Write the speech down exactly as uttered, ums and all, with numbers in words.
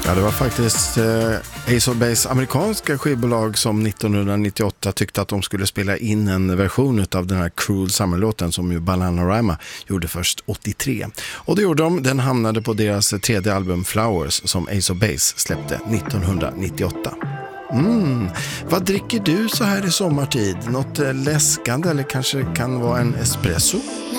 Ja, det var faktiskt eh, Ace of Base amerikanska skivbolag som nittonhundranittioåtta tyckte att de skulle spela in en version av den här Cruel Summer-låten som ju Bananarama gjorde först åttiotre. Och det gjorde de, den hamnade på deras tredje album Flowers som Ace of Base släppte nittonhundranittioåtta. Mm. Vad dricker du så här i sommartid? Något läskande eller kanske kan vara en espresso?